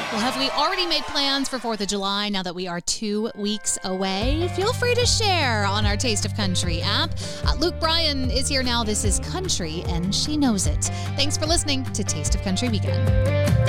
Well, have we already made plans for 4th of July now that we are 2 weeks away? Feel free to share on our Taste of Country app. Luke Bryan is here now. This is Country, and she knows it. Thanks for listening to Taste of Country Weekend.